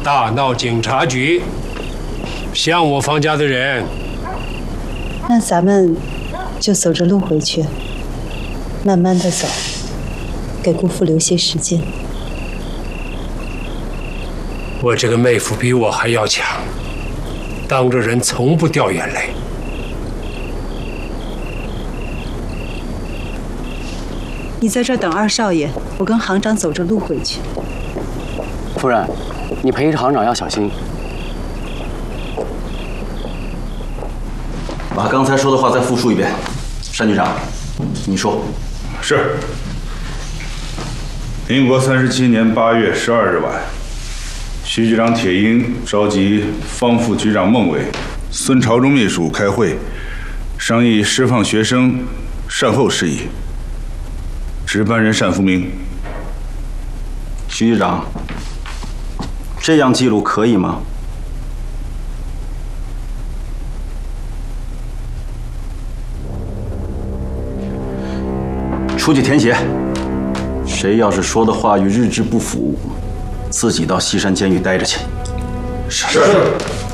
大闹警察局，像我方家的人。 那咱们就走着路回去，慢慢的走，给姑父留些时间。 我这个妹夫比我还要强，当着人从不掉眼泪。 你在这儿等二少爷，我跟行长走着路回去。 夫人，你陪行长要小心。 把刚才说的话再复述一遍。单局长，你说。 是。民国37年8月12日晚，徐局长铁英召集方副局长孟伟、孙朝忠秘书开会，商议释放学生善后事宜。值班人单福明。 徐局长，这样记录可以吗？出去填写。谁要是说的话与日志不符，自己到西山监狱待着去。 是。